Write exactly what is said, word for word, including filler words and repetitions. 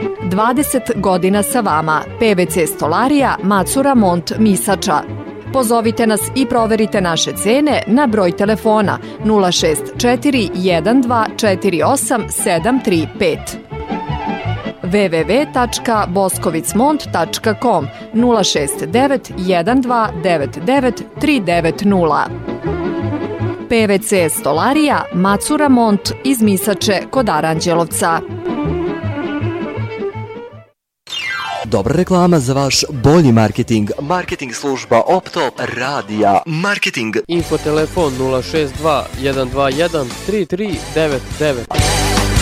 dvadeset godina sa vama. P V C stolarija Macura Mont Misača. Pozovite nas i proverite naše cene na broj telefona nula šest četiri jedan dva četiri osam sedam tri pet. w w w tačka boskovicmont tačka com nula šest devet jedan dva devet devet tri devet nula. P V C stolarija Macura Mont iz Misače kod Aranđelovca. Dobra reklama za vaš bolji marketing. Marketing služba Optop Radija. Marketing. Info telefon nula šest dva jedan dva jedan tri tri devet devet.